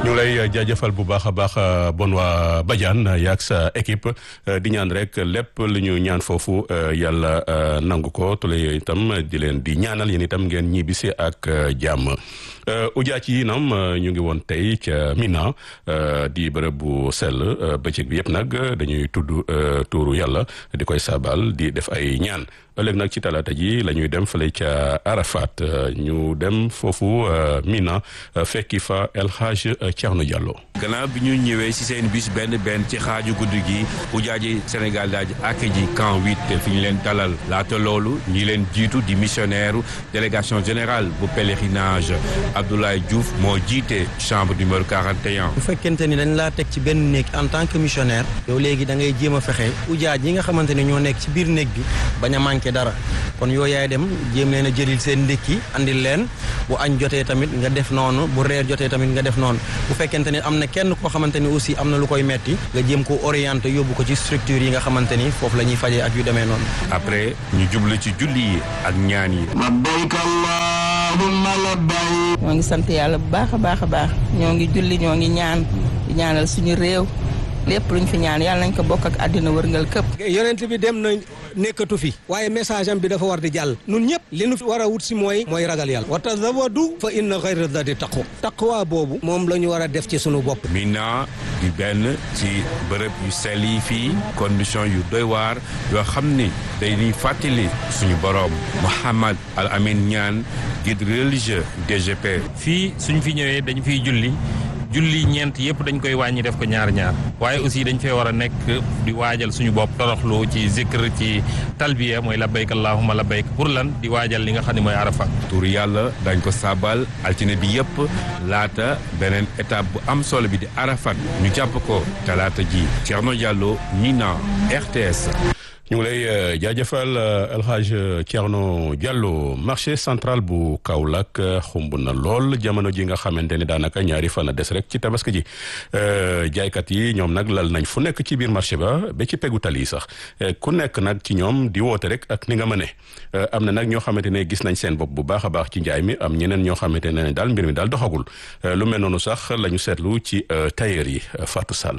ñu lay jaajëfal bu baax a baax Benoît Badiane yaag sa équipe di ñaan rek lépp lu ñu ñaan foofu yàlla nangu ko tule itam di leen di ñaanal yéen itam ngeen ñibbisi ak jàmm. ujaat yi nam ñu ngi woon tey ca Mina di bërëb bu sell bëccëg bi yëpp nag dañuy tudd tuuru yàlla di koy sabal di def ay ñaan ëllëg nag ci talaata ji la ñuy dem fële ca Arafat ñu dem foofu Mina fekki fa El Hadj Thierno Diallo. gannaaw bi ñu ñëwee ci seen bis benn ci xaaju guddi gi ujaaji Sénégal daal di ak ji camp 8 fi ñu leen dalal laata loolu ñi leen jiitu di missionnaire délégation générale bu pèlerinage Abdoulaye Diouf moo jiite chambre numéro 41. bu fekkente ni dañ laa teg ci benn néeg en tant que missionnaire yow léegi da ngay jéem a fexe ujaaj yi nga xamante ne ñoo nekk ci biir néeg bi bañ a manqué dara kon yoo yaay dem jéem leen a jëlil seen ndékki andil leen bu añ jotee tamit nga def noonu bu reer jotee tamit nga def noonu bu fekkente ni am na kenn koo xamante ni aussi am na lu koy metti nga jéem ko orienté yóbbu ko ci structure yi nga xamante ni foofu la ñuy fajee ak yu demee noonu. après ñu jublu ci julli yi ak ñaan yi. ñoo ngi sant yàlla bu baax a baax a baax ñoo ngi julli ñoo ngi ñaan di ñaanal suñu réew lépp luñ fi ñaan yàlla nañ ko bokk ak àddina wërngal këpp. yonent bi dem na nekkatu fi waaye message am bi dafa war di jàll nun ñëpp li nu war a wut si mooy ragal yàlla wa tazawwadu fa inna xayra zadi taqwa boobu moom la ñu war a def ci sunu bopp. Mina di benn ci bërëb yu sell yi fii condition yu doy waar yoo xam ni dañuy fàttali suñu borom Mouhamad Al Amin Niane guide religieux DGP. fii suñ fi ñëwee dañ fiy julli ñeent yëpp dañ koy wàññi def ko ñaar waaye aussi dañ fee war a nekk di waajal suñu bopp toroxlu ci zikr ci talbiya mooy labbayk allahumma labbayk pour lan di waajal li nga xam ne mooy Arafat. tur yàlla dañ ko saabal altine bi yëpp laata beneen étape bu am solo bi di Arafat ñu jàpp ko talaata ji. Thierno Diallo Mina RTS. ñu ngi lay jaajëfal El Hadj Thierno Diallo. marché central bu Kaolack xumb na lool jamono ji nga xamante ni daanaka ñaari fan a des rek ci tabaski ji jaaykat yi ñoom nag lal nañ fu nekk ci biir marché ba ci peggu tali yi sax ku nekk nag ci ñoom di woote rek ak ni nga mëne am na nag ñoo xamante ne gis nañ seen bopp bu baax a baax ci njaay mi am ñeneen ñoo xamante ne daal mbir mi daal doxagul lu mel noonu sax la ñu seetlu ci tailleur yi Fatou Sall.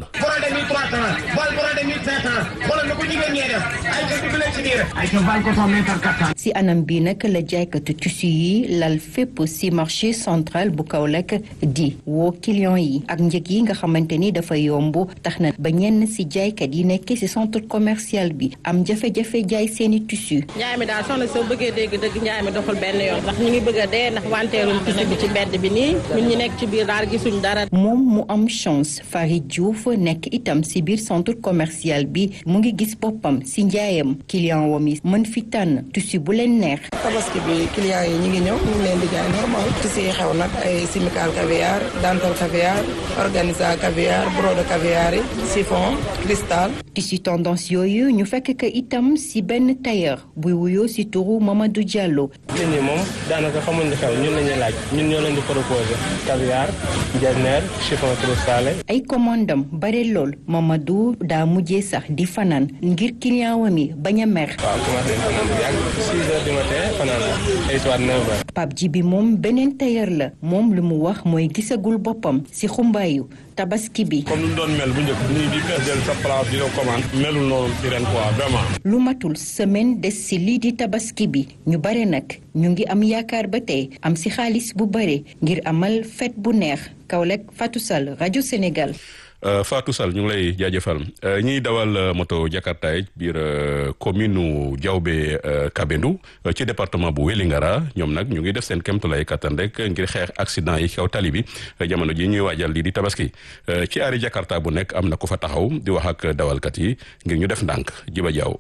si anam bi nag la jaaykatu tissu yi lal fépp si marché central bu Kaolack di woo client yi ak njëg yi nga xamante ni dafa yomb tax na ba ñenn si jaaykat yi nekk si centre commercial bi am jafe-jafe jaay seeni tissu. njaay mi daal soxna soo bëggee dégg dëgg njaay mi doxul benn yoon ndax ñu ngi bëgg a dee ndax wanteeruñ tissu bi ci mbedd bi nii ñun ñi nekk ci biir daal gisuñ dara. moom mu am chance Farid Diouf nekk itam si biir centre commercial bi mu ngi gis boppam si njaayam client wam yi mën fi tànn tissu bu leen neex. tabaski bi client yi ñu ngi ñëw ñu ngi leen di jaay normal tissu yi xew nag ay simikaal caviar dantal caviar organisa caviar brode caviar yi chiffon cristal. tissu tendance yooyu ñu fekk que itam si benn tailleur buy wuyoo si turu Mamadou Diallo. nit ñi moom daanaka xamuñ li xew ñun la ñuy laaj ñun ñoo leen di proposer caviar jasner chiffon cristal. ay commandam bare lool Mamadou daa mujjee sax di fanaan ngir client wam yi bañ a mer. waaw commencé nañ ko yàgg 6 heures du matin fanaan ay soit 9 heures. Pape Djibi moom beneen tailleur la moom lu mu wax mooy gisagul boppam si xumbaayu tabaski bi. comme lu doon mel bu njëkk nii di peeseel sa place di la commande melul noonu ci ren quoi vraiment. lu matul semaine des si lii di tabaski bi ñu bare nag ñu ngi am yaakaar ba tey am si xaalis bu bare ngir amal fête bu neex Kaolack Fatou Sall rajo Sénégal. Fatou Sall ñu ngi lay jaajëfal ñiy dawal moto Jakarta biir commune Diaobé Kabendou ci département bu Wélingara ñoom nag ñu ngi def seen kéemtulaay kattan rek ngir xeex accident yi xew tali bi jamono ji ñuy waajal lii di tabaski ci aari Jakarta bu nekk am na ku fa taxaw di wax ak dawalkat yi ngir ñu def ndànk Jiba Jaaw.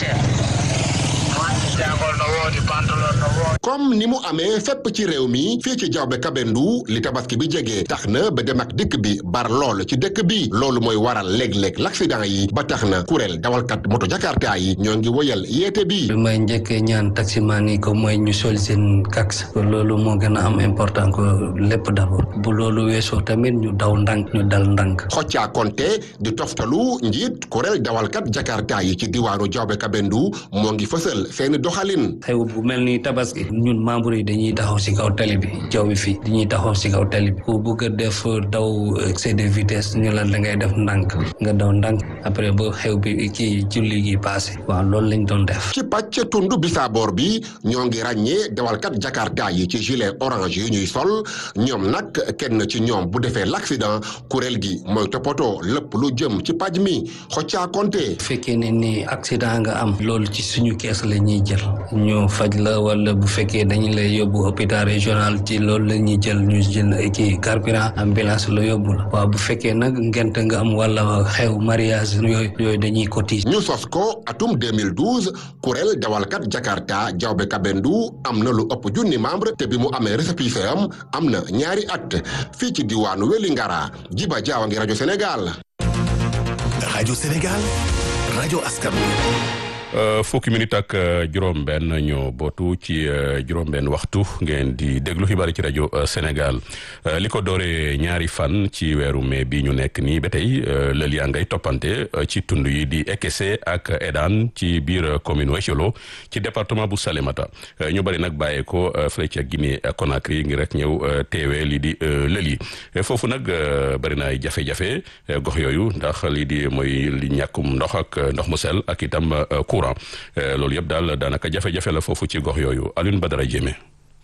comme ni mu amee fépp ci réew mi fii ci Diaobé Kabendou li tabaski bi jege tax na ba dem ak dikk bi bar lool ci dëkk bi loolu mooy waral léeg-léeg l'accident yi ba tax na kuréel dawalkat moto Jakarta yi ñoo ngi woyal yeete bi. lu may njëkkee ñaan taximaan yi ko mooy ñu sol seen kaks loolu moo gën a am important que lépp d'abord bu loolu weesoo tamit ñu daw ndànk ñu dal ndànk. Xocca Konte di toftalu njiit kuréel dawalkat Jakarta yi ci diwaanu Diaobé Kabendou moo ngi fësal seen doxalin. xew xew bu mel ni tabaski ñun membre yi dañuy taxaw si kaw tali bi jaww bi fii dañuy taxaw si kaw tali bi ku bëgg a def daw excès de vitesse ñu la da ngay def ndànk nga daw ndànk après ba xew bi kii julli gi passé waaw loolu lañ doon def. ci pàcc tundu Bisaabor bi ñoo ngi ràññee dawalkat Jakarta yi ci gilet orange yu ñuy sol ñoom nag kenn ci ñoom bu defee l'accident kuréel gi mooy toppatoo lépp lu jëm ci paj mi Xocca Konte. fekkee ne ni accident nga am loolu ci suñu kees la ñuy jël ñu faj la wala bu fekkee dañu lay yóbbu hôpital régional ci loolu la ñuy jël ñu jël kii carburant ambulance la yóbbu la waaw bu fekkee nag ngent nga am wala xew mariage yooyu dañuy cotiser. ñu sos ko atum 2012 kuréel dawalkat Jakarta Diaobé Kabendou am na lu ëpp junni membre te bi mu amee récépissé am na ñaari at fii ci diwaanu Wélingara Jiba Jaawa ngi rajo Sénégal. rajo Sénégal rajo askan fukki minute ak juróom-benn ñoo bootu ci juróom-benn waxtu ngeen di déglu xibaar ci rajo Sénégal li ko dooree ñaari fan ci weeru mai bi ñu nekk nii ba tey lël yaa ngay toppante ci tund yi di Ekese ak Edane ci biir commune Wécholo ci département bu Salémata ñu bari nag bàyyee ko fële ca Guinée Conakry ngir rek ñëw teewee lii di lël yi foofu nag bari na ay jafe-jafe gox yooyu ndax lii di mooy li ñàkkum ndox ak ndox mu sell ak itam loolu yëpp daal daanaka jafe-jafe la foofu ci gox yooyu Alioune Badara Diémé.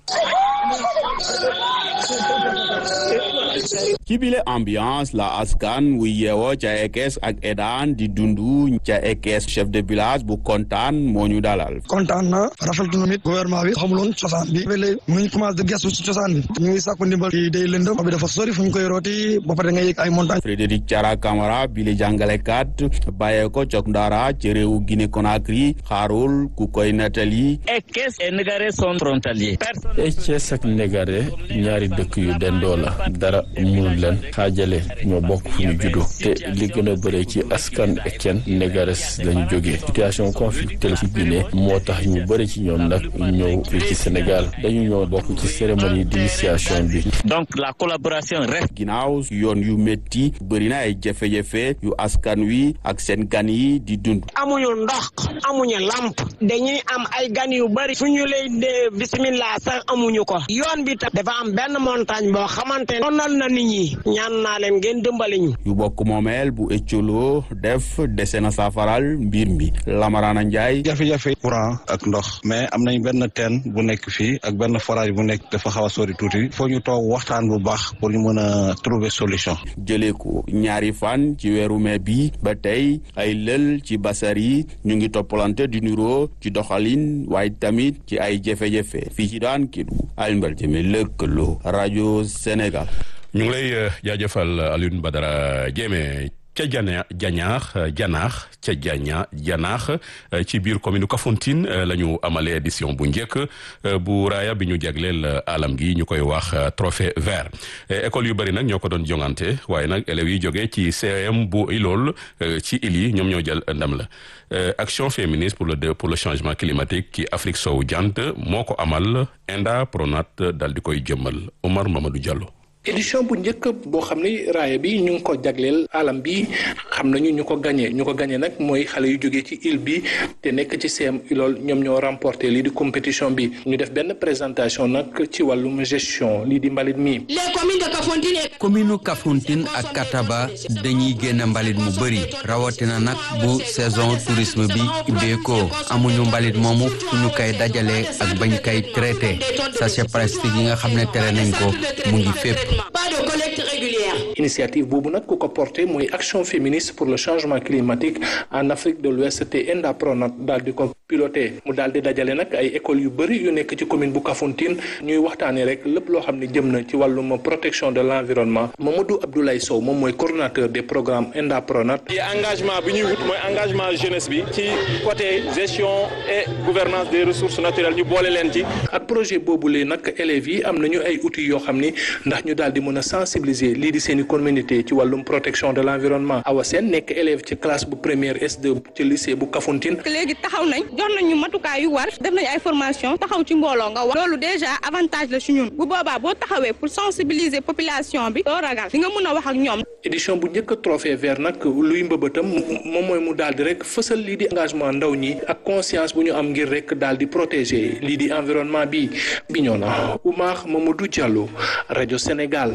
ci bile ambiance la askan wu yeewoo ca Ekes ak Edane di dundu ca Ekes chef de village bu kontaan moo ñu dalal. kontaan na rafetlu na mit gouvernement bi xamuloon cosaan bi ba léegi mu ngi commencé di gestu ci cosaan bi ñu ngi sàkku ndimbal fii day lëndëm bi dafa sori fu ñu koy rooti ba pare nga yëg ay montagne. Frédéric Thiara Camara bile jàngalekat bàyyee ko Cok Ndara ci réewu Guinée Conakry xaarul ku koy nettali. Ekes et Négaré sont frontaliers. Ekes ak Négaré ñaari dëkk yu dendoo la dara mënul leen xaajale ñoo bokk fu ñu juddoo te li gën a bëre ci askan Etienne Négares lañu jógee situation conflictuelle ci Guinée moo tax ñu bëri ci ñoom nag ñëw fii ci Sénégal dañu ñoo bokk ci cérémonie d'initiation bi. donc la collaboration reste. ginnaaw yoon yu métti bëri na ay jafe-jafe yu askan wi ak seen gan yi di dund. amuñu ndox amuñu lamp dañuy am ay gan yu bëri fu ñu lay dee bismillah sax amuñu ko yoon bi tam dafa am benn montagne boo xamante ne sonal na nit ñi ñaan naa leen ngeen dimbali ñu. yu bokk moomeel bu Ecolo def dese na saafaral mbir mi Lamarana Ndiaye. jafe-jafe courant ak ndox mais am nañ benn teen bu nekk fii ak benn forage bu nekk dafa xaw a sori tuuti foo ñu toog waxtaan bu baax pour ñu mën a trouver solution. jëlee ko ñaari fan ci weeru mai bi ba tey ay lël ci Bassari ñu ngi toppalante di nuroo ci doxalin waaye tamit ci ay jafe-jafe fii ci daan Kédougou Alioune Diémé lëkkaloo rajo Sénégal. ñu ngi lay jaajëfal Alioune Badara Diémé ca janaax ci biir commune Kafountine la ñu amalee édition bu njëkk bu raaya bi ñu jagleel alam gi ñu koy wax trophée vert école yu bëri nag ñoo ko doon jongante waaye nag élèves yi jógee ci CEM bu Ilool ci île yi ñoom ñoo jël ndam la action féministe pour le changement climatique ci Afrique sowu jant moo ko amal Enda Pronat dal di koy jëmmal Omar Mamadou Diallo. édition bu njëkk boo xam ne raaya bi ñu ngi ko jagleel alam bi xam nañu ñu ko gagné nag mooy xale yu jógee ci île bi te nekk ci CEM Ilool ñoom ñoo remporté lii di compétition bi ñu def benn présentation nag ci wàllum gestion lii di mbalit mi. les communes de Kafountine commune Kafountine ak Kataba dañuy génn mbalit mu bëri rawatina nag bu saison tourisme bi ubbeekoo amuñu mbalit moomu fu ñu koy dajale ak bañ koy traité sachet plastique yi nga xam ne tere nañ ko mu ngi fépp. pas de collecte régulière. initiative boobu nag ku ko porté mooy action féministe pour le changement climatique en Afrique de l'Ouest te Enda Pronat daal di ko piloté mu daal di dajale nag ay écoles yu bëri yu nekk ci commune bu Kafountine ñuy waxtaanee rek lépp loo xam ne jëm na ci wàllum protection de l'environnement Mamadou Abdoulaye Sow moom mooy coordonnateur des programmes Enda Pronat. ci engagement bi ñuy wut mooy engagement jeunesse bi ci côté gestion et gouvernance des ressources naturelles ñu boole leen ci. ak projet boobu lee nag élèves yi am nañu ay outils yoo xam ni ndax ñu daal di mën a sensibiliser lii di indi seen i communauté ci wàllum protection de l'environnement. Awa Sène nekk élève ci classe bu première S2 ci lycée bu Kafountine. léegi taxaw nañ jox nañ ñu matukaay yu war def nañ ay formation taxaw ci mbooloo nga wax loolu déjà avantage la ci ñun bu boobaa boo taxawee pour sensibiliser population bi doo ragal di nga mën a wax ak ñoom. édition bu njëkk trophée vert nag luy mbëbëtam moom mooy mu daal di rek fësal lii di engagement ndaw ñi ak conscience bu ñu am ngir rek daal di protéger lii di environnement bi Bignona Oumar Mamadou Diallo rajo Sénégal.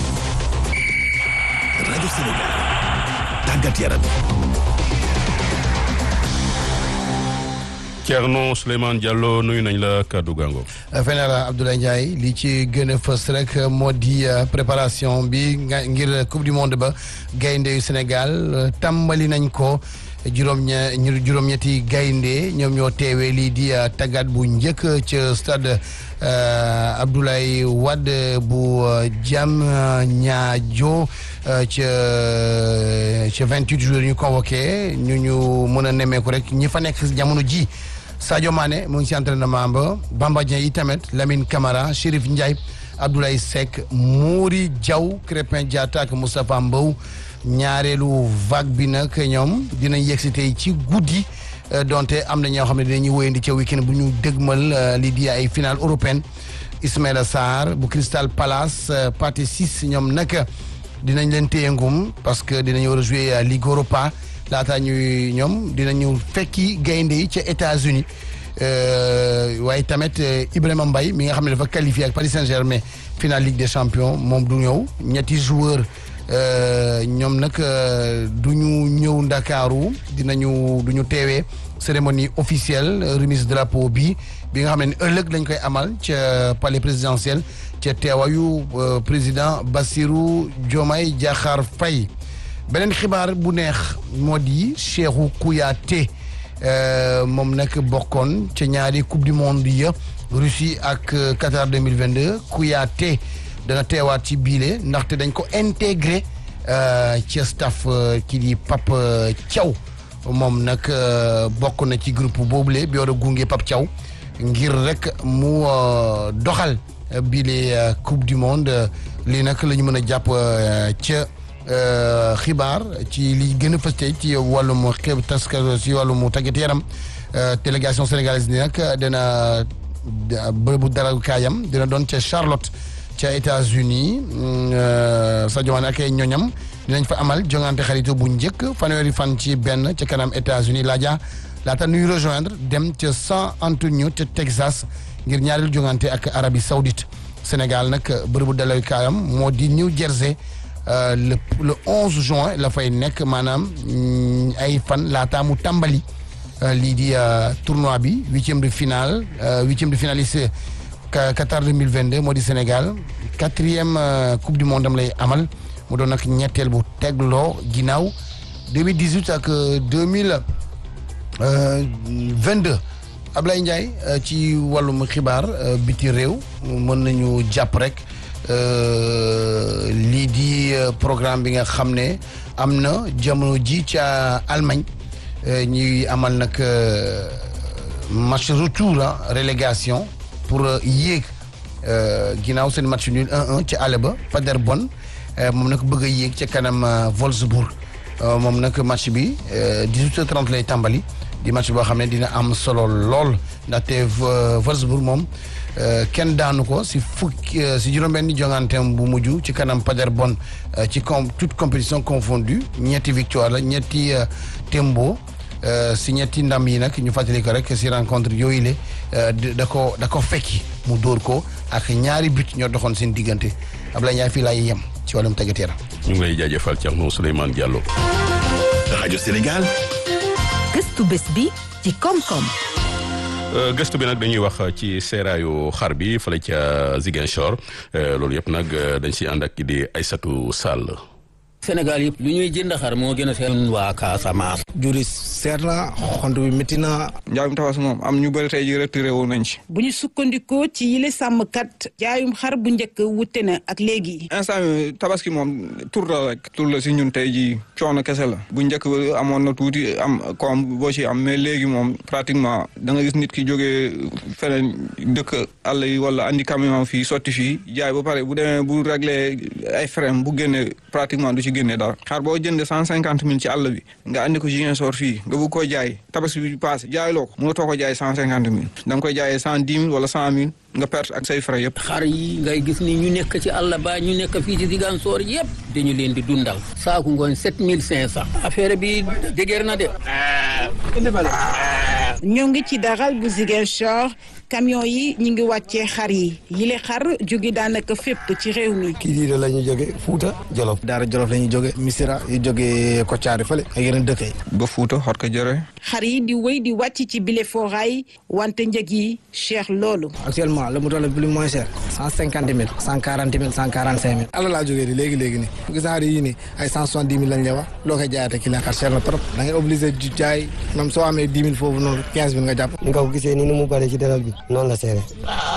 rajo Sénégal tàggat yaram. Thierno Souleymane Diallo nuyu nañ la kaddu gango. Feneen Abdoulaye Ndiaye li ci gën a fës rek moo di préparation bi ngir coupe du monde ba gaynde yu Sénégal tàmbali nañ ko juróom-ñetti gaynde ñoom ñoo teewee lii di tàggat bu njëkk ca stade Abdoulaye Wade bu Diamniadio ca 28 jours ñu convoqué ñu mën a nemmeeku rek ñi fa nekk jamono ji Sadio Mané mu ngi ci entraînement ba Bamba Dieng yi tamit Lamine Camara Chérif Ndiaye Abdoulaye Seck Mouri Diaw Crépin Diatta ak Moustapha Mbow ñaareelu vague bi nag ñoom dinañ yegsi tey ci guddi donte am na ñoo xam ne dinañuy wéyandi ca week-end bu ñu dëgmal lii di ay finale européenne Ismaïla Sarr bu Crystal Palace Pathé Ciss ñoom nag dinañ leen téye ngum parce que dinañu war a jouer Ligue Europa laata ñuy ñoom dinañu fekki gaynde yi ca États-Unis waaye tamit Ibrahima Mbaye mi nga xam ne dafa qualifié ak Paris Saint-Germain finale Ligue des Champions moom du ñëw ñetti joueur ñoom nag du ñu ñëw Ndakaaru du ñu teewee cérémonie officielle remise drapeau bi nga xam ne ëllëg lañ koy amal ca palais présidentiel ca teewaayu président Bassirou Diomaye Diakhar Faye. beneen xibaar bu neex moo di Cheikhou Kouyaté moom nag bokkoon ca ñaari coupe du monde ya Russie ak Qatar 2022 Kouyaté dana teewaat ci biile ndaxte dañ ko intégré ci staff kii di Pape Thiaw moom nag bokk na ci groupe boobule bi war a gunge Pape Thiaw ngir rek mu doxal biile coupe du monde lii nag la ñu mën a jàpp ca xibaar ci li gën a fës tey ci wàllum ci wàllum tàggat yaram délégation sénégalaise ni nag dina bërëbu dara kaayam dina doon ca Charlotte ca États-Unis Sadio Mané ak ay ñoñam dinañ fa amal jongante xarito bu njëkk fanweeri fan ci benn ca kanam États-Unis laata nuy rejoindre dem ca San Antonio ca Texas ngir ñaareelu jongante ak Arabie Saoudite Sénégal nag bërëbu dalal kaayam moo di New Jersey le 11 juin la fay nekk maanaam ay fan laata mu tàmbali lii di tournoi bi huitième de finaliste Qatar 2022 moo di Sénégal 4e coupe du monde am lay amal mu doon nag ñetteel bu tegloo ginnaaw 2018 ak 2022 Ablaye Ndiaye ci wàllum xibaar biti réew mën nañu jàpp rek lii di programme bi nga xam ne am na jamono ji ca Allemagne ñuy amal nag match retour relégation pour yéeg ginnaaw seen match nul 1-1 ci àll ba Paderborn moom nag bëgg a yéeg ca kanam Wolfsburg moom nag match bi 18h30 lay tàmbali di match boo xam ne dina am solo lool ndaxte Wolfsburg moom kenn daanu ko si juróom-benni jonganteem bu mujj ci kanam Paderborn ci toute compétition confondue ñetti victoire la ñetti tembo si ñetti ndam yi nag ñu fàttali ko rek si rencontre yooyu le da ko fekki mu dóor ko ak ñaari but ñoo doxoon seen diggante Ablaye Ndiaye fii laay yem ci wàllum tàggat yaram. ñu ngi lay jaajëfal Thierno Souleymane Diallo. rajo Sénégal. gëstu bés bi ci koom-koom. gëstu bi nag dañuy wax ci seeraayu xar bi fële ca Ziguinchor loolu yëpp nag dañ si ànd ak di Aïssatou Sall. Sénégal yëpp lu ñuy jënd xar moo gën a seen waa Casamance. juri seer na xont bi métti na. njaayum tabaski moom am ñu bëri tey ji retiré wu nañ ci. bu ñu sukkandikoo ci yile sàmmkat jaayum xar bu njëkk wute na ak léegi. instant bi tabaski moom tur la rek. tur la si ñun tey ji coono kese la. bu njëkk amoon na tuuti am koom boo ci am mais léegi moom pratiquement da nga gis nit ki jógee feneen dëkk àll yi wala andi camion fii sotti fii jaay ba pare bu demee bu réglé ay frais bu génne pratiquement du ci génne dara. xar boo jëndee 150 000 ci àll bi nga andi ko Ziguinchor fii nga bëgg koy jaay tabaski bi passé jaayloo ko mënatoo ko jaay 150 000 da nga koy jaayee 110 000 wala 100 000 nga perte ak say frais yëpp. xar yi ngay gis ni ñu nekk ci àll ba ñu nekk fii ci Ziguinchor yëpp dañu leen di dundal saaku ngooñ 7500 affaire bi dëgër na de. ñoo ngi ci daral bu Ziguinchor camion yi ñu ngi wàccee xar yi yile xar jóge daanaka fépp ci réew mi. Kidira la ñuy jóge Fuuta Jolof. Daara Jolof la ñuy jóge Missira yu jóge Koccaari fële ak yeneen dëkk yi. ba Fuuta xot ko jëre. xar yi di wéy di wàcc ci bile fooraay wante njëg yi cher loolu. actuellement le mouton le plus moins cher 150 000 140 000 145 000. ala laa jógee nii léegi nii gis xar yi nii ay 170 000 lañ lay wax loo koy jaayatee kii la xar cher na trop da ngay obligé di jaay même soo amee 10 000 foofu noonu 15 000 nga jàpp. nga ko gisee nii ni mu bëree ci daral bi noonu la seere.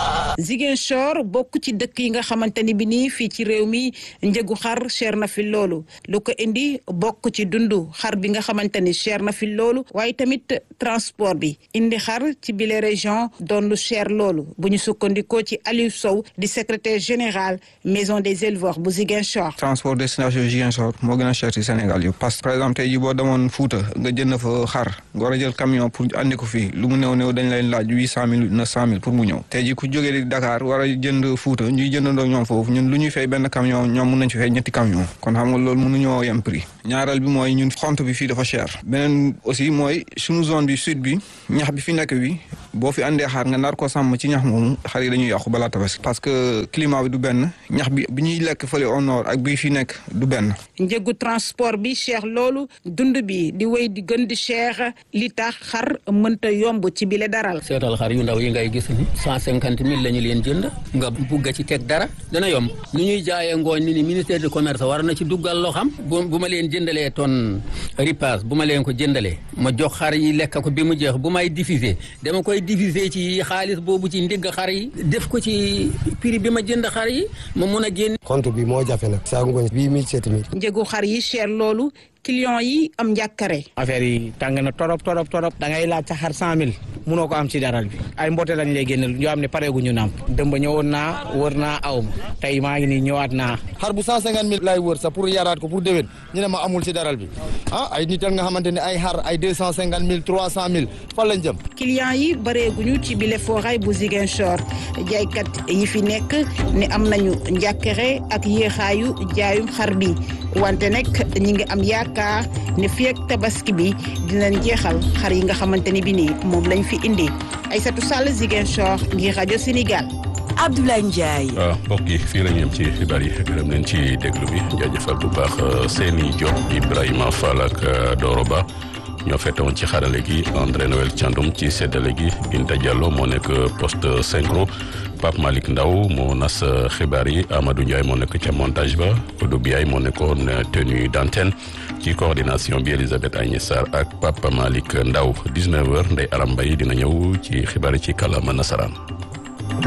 Ziguinchor bokk ci dëkk yi nga xamante ni bi nii fii ci réew mi njëgu xar cher na fi loolu lu ko indi bokk ci dundu xar bi nga xamante ni cher na fi loolu waaye tamit transport bi indi xar ci bile région doon lu cher loolu bu ñu sukkandikoo ci Aliou Sow di secrétaire général maison des éleveurs bu Ziguinchor. transport destination Ziguinchor moo gën a cher ci Sénégal yëpp parce que par exemple tey jii boo demoon Fouta nga jënd fa xar nga war a jël camion pour andi ko fii lu mu néew dañ lay laaj 800 000 900 000 pour mu ñëw tey jii ku jógee Dakar war a jënd Fouta ñuy jëndandoo ñoom foofu ñun lu ñuy fay benn camion ñoom mun nañ fi fay ñetti camion kon xam nga loolu mënuñoo yem prix ñaareel bi mooy ñun xont bi fii dafa cher beneen aussi mooy suñu zone bi sud bi ñax bi fi nekk bi boo fi andee xar nga nar ko sàmm ci ñax moomu xar yi dañuy yàqu balaa tabaski parce que climat bi du benn ñax bi ñuy lekk fële au nord ak bii fi nekk du benn. njëgu transport bi cher loolu dund bi di wéy di gën di cher li tax xar mënta yomb ci bile daral. seetal xar yu ndaw yi ngay gis ni 150 000 la ñu leen jënd nga bugg ci teg dara dana yomb nu ñuy jaayee ngooñ ni ministère du commerce war na ci duggal loo xam bu ma leen jëndalee tonne ripaas bu ma leen ko jëndalee ma jox xar yi lekk ko bi mu jeex bu may diffuser dama koy diffuser ci xaalis boobu ci ndigg xar yi def ko ci prix bi ma jënd xar yi ma mun a génn. compte bi moo jafe nag saa ngooñ 8 000 7 000. njëgu xar yi cher loolu client yi am njàkkare. affaire yi tàng na torop da ngay laaj sa xar 100 000 munoo ko am ci daral bi ay mboote lañ lay génneel ñoo xam ne pareeguñu nàmp dëmb ñëwoon naa wër naa aw ma tey maa ngi nii ñëwaat naa. xar bu 150 000 laay wër sax pour yaraat ko pour déwén ñu ne ma amul ci daral bi ay nit nga xamante ne ay xar ay 250 000 300 000 fan lañ jëm. client yi bareeguñu ci bile fooraay bu Ziguinchor jaaykat yi fi nekk ne am nañu njàkkare ak yéexaayu jaayum xar bi wante nag ñi ngi am yaakaar ne fii ak tabaski bi dinañ jeexal xar yi nga xamante ni bi nii moom lañ fi indi Aïssatou Sall Ziguinchor ngir rajo Sénégal. Abdoulaye Ndiaye. waaw mbokk yi fii la ñu yem ci xibaar yi gërëm leen ci déglu bi jaajëfal bu baax Seyni Diop Ibrahima Fall ak Doro Ba ñoo fettewoon ci xarale gi André Noël Thiandoum ci seddale gi Binta Diallo moo nekk poste synchro Pape Malick Ndaw moo nas xibaar yi Amadou Ndiaye moo nekk ca montage ba Kodou Biaye moo nekkoon tenue d'antenne ci coordination bi Elisabeth Agnès Sarr ak Pape Malick Ndaw 19h Ndeye Aram Mbaye dina ñëw ci xibaar yi ci kàllaama nasaraan.